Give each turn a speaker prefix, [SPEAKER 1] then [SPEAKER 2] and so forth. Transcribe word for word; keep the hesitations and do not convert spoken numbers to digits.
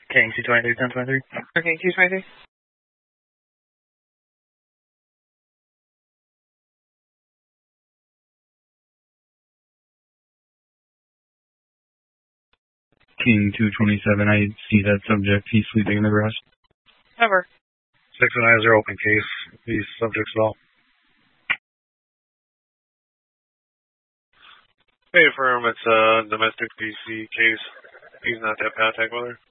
[SPEAKER 1] King two twenty-three, ten twenty-three.
[SPEAKER 2] Okay, two twenty-three.
[SPEAKER 3] King two twenty-seven, I see that subject. He's sleeping in the grass.
[SPEAKER 2] Cover.
[SPEAKER 4] six nine zero, open case. These subjects all.
[SPEAKER 5] Hey, firm, it's a domestic D C case. He's not that bad, tag weather.